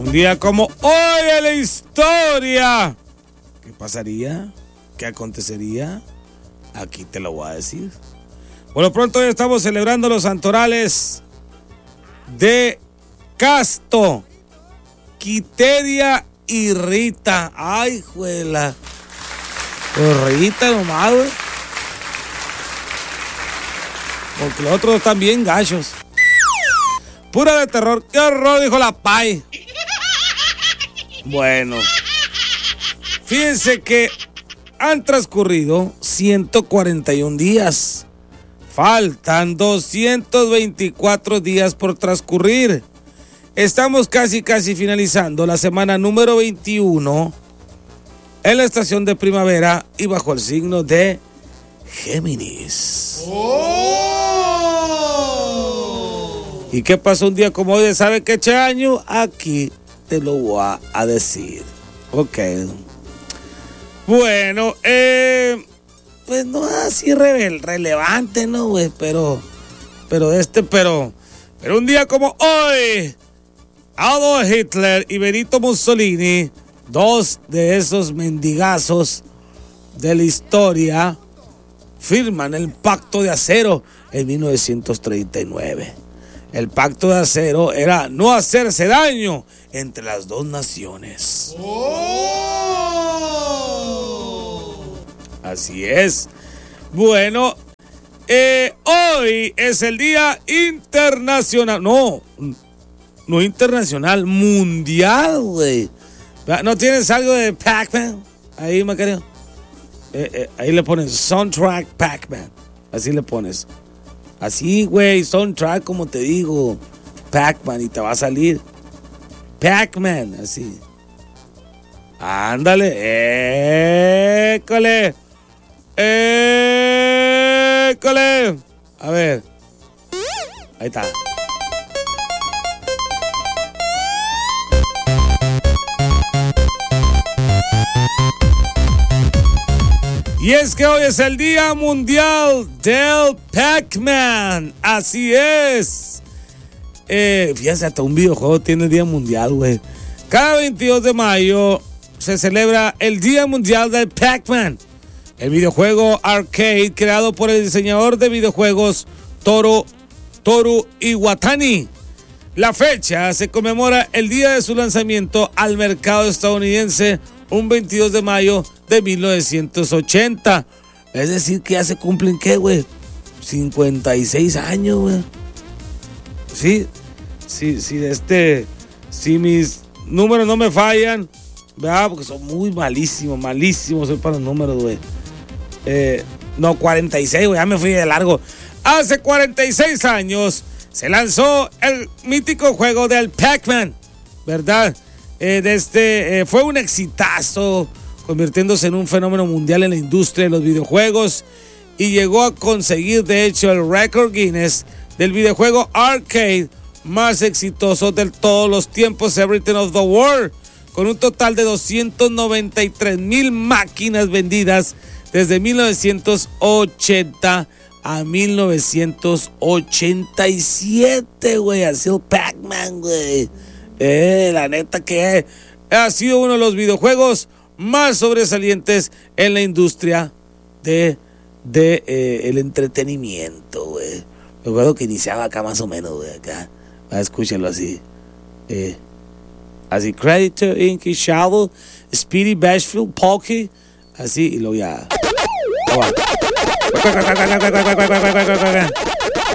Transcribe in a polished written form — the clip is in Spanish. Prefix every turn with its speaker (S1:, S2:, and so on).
S1: Un día como hoy en la historia. ¿Qué pasaría? ¿Qué acontecería? Aquí te lo voy a decir. Bueno, pronto hoy estamos celebrando los santorales de Casto, Quiteria y Rita. Ay, juela. Pues Rita nomás, güey. Porque los otros están bien gachos. Pura de terror. ¡Qué horror! Dijo la Pai. Bueno. Fíjense que han transcurrido 141 días. Faltan 224 días por transcurrir. Estamos casi finalizando la semana número 21 en la estación de primavera y bajo el signo de Géminis. ¡Oh! ¿Y qué pasó un día como hoy? ¿Sabe qué año? Aquí te lo voy a decir. Ok. Bueno, pues no así relevante, ¿no, güey? Pero un día como hoy, Adolf Hitler y Benito Mussolini, dos de esos mendigazos de la historia, firman el Pacto de Acero en 1939. El Pacto de Acero era no hacerse daño entre las dos naciones. Así es. Bueno, hoy es el Día Internacional. No internacional, mundial, güey. ¿No tienes algo de Pac-Man? Ahí, Macario. Ahí le pones Soundtrack Pac-Man. Así le pones. Así, güey, Soundtrack, como te digo. Pac-Man, y te va a salir Pac-Man, así. Ándale, école. ¡École! A ver. Ahí está. Y es que hoy es el Día Mundial del Pac-Man. Así es. Fíjense, hasta un videojuego tiene el Día Mundial, güey. Cada 22 de mayo se celebra el Día Mundial del Pac-Man. El videojuego arcade creado por el diseñador de videojuegos Toru Iwatani. La fecha se conmemora el día de su lanzamiento al mercado estadounidense, un 22 de mayo de 1980. Es decir, que ya se cumplen, ¿qué, güey? 56 años, güey. Sí, si mis números no me fallan, ¿verdad? Porque son muy malísimos soy para los números, güey. 46, güey, ya me fui de largo. Hace 46 años se lanzó el mítico juego del Pac-Man, ¿verdad? Fue un exitazo, convirtiéndose en un fenómeno mundial en la industria de los videojuegos y llegó a conseguir, de hecho, el récord Guinness del videojuego arcade más exitoso de todos los tiempos, Everything of the World, con un total de 293,000 máquinas vendidas desde 1980 a 1987, güey. Así el Pac-Man, güey. La neta que ha sido uno de los videojuegos más sobresalientes en la industria de el entretenimiento, güey. Me acuerdo que iniciaba acá más o menos, güey, acá. Escúchenlo así. Así, Creditor, Inky, Shadow, Speedy, Bashfield, Polky. Así, y luego ya.